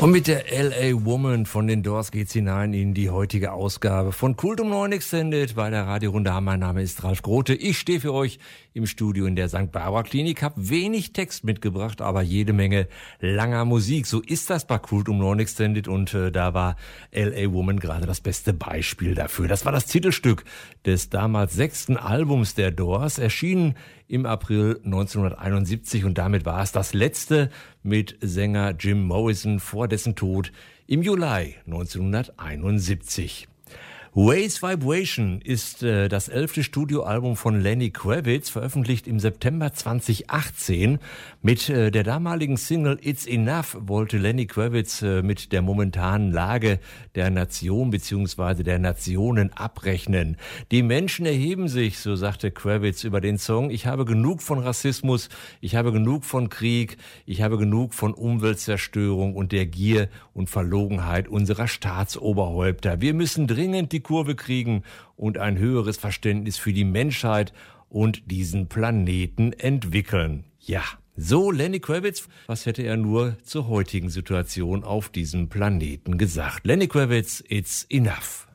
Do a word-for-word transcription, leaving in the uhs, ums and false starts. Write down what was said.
Und mit der L A Woman von den Doors geht's hinein in die heutige Ausgabe von Kult um neun Extended bei der Radiorunde. Mein Name ist Ralf Grote. Ich stehe für euch im Studio in der Sankt Barbara Klinik, habe wenig Text mitgebracht, aber jede Menge langer Musik. So ist das bei Kult um neun Extended und äh, da war L A Woman gerade das beste Beispiel dafür. Das war das Titelstück des damals sechsten Albums der Doors, erschienen im April neunzehnhunderteinundsiebzig und damit war es das letzte mit Sänger Jim Morrison vor dessen Tod im Juli neunzehnhunderteinundsiebzig. Waves Vibration ist äh, das elfte Studioalbum von Lenny Kravitz, veröffentlicht im September zweitausendachtzehn. Mit äh, der damaligen Single It's Enough wollte Lenny Kravitz äh, mit der momentanen Lage der Nation bzw. der Nationen abrechnen. Die Menschen erheben sich, so sagte Kravitz über den Song. Ich habe genug von Rassismus, ich habe genug von Krieg, ich habe genug von Umweltzerstörung und der Gier und Verlogenheit unserer Staatsoberhäupter. Wir müssen dringend die Kurve kriegen und ein höheres Verständnis für die Menschheit und diesen Planeten entwickeln. Ja, so Lenny Kravitz. Was hätte er nur zur heutigen Situation auf diesem Planeten gesagt? Lenny Kravitz, It's Enough.